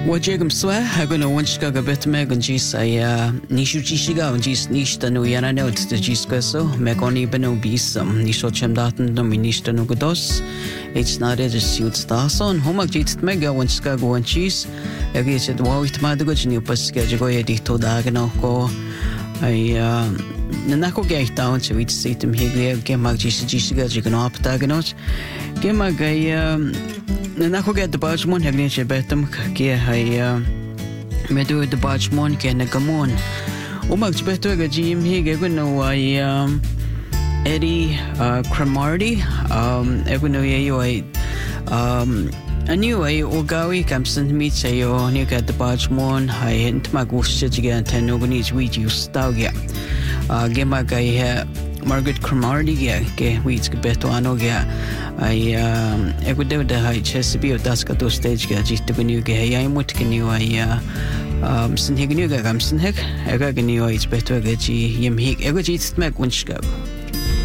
Wajegum swa haguna wanchka gabet megan jis ay nishu jishiga jis nishtanu yana note the jiskaso megoni beno bisam nisho chemdaten no ministanu godos it's not a suit stason homak jit mega wanchka go wanchis agit wawit madago jinu paska jago edito dagno ko ay nanako gaita on so it's sitem higlia gemag jishiga jigno aptaganot gemag ay Nako get the Bajmon have nature betum kia hay medu the Bajmon can a gamon. Much better a Jim Higgino Eddie Cromarty Eguno a new way Ogawi Kamson meets a yo near at the Bajmon I hint Magus again ten Oganese wheat you staugia. Gemaga Margaret Cromarty ge weeds beto anoga. I would do the high Chesapeake Daska to stage gadget to new gay. I'm what can you St. Hignuga Gamson Heck, I got a new it's better get ye him hick, ever cheats make one scab.